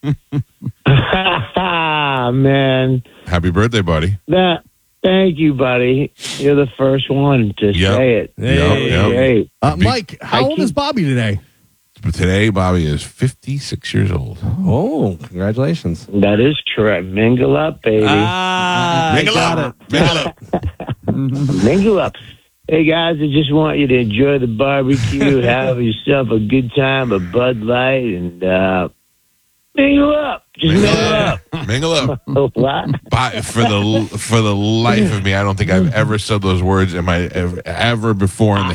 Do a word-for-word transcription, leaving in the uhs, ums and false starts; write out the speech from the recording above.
Man. Happy birthday, buddy. That. Thank you, buddy. You're the first one to Yep. say it. Yep, yep. Great. Uh, Mike, how I old keep- is Bobby today? But today, Bobby is fifty-six years old. Oh, congratulations. That is correct. Mingle up, baby. Ah, Mingle got up. it. Mingle up. Mingle up. Hey, guys, I just want you to enjoy the barbecue, have yourself a good time, a Bud Light, and uh, mingle up. Just mingle, up. Mingle up. What? By, for the for the life of me, I don't think I've ever said those words in my ever, ever before in the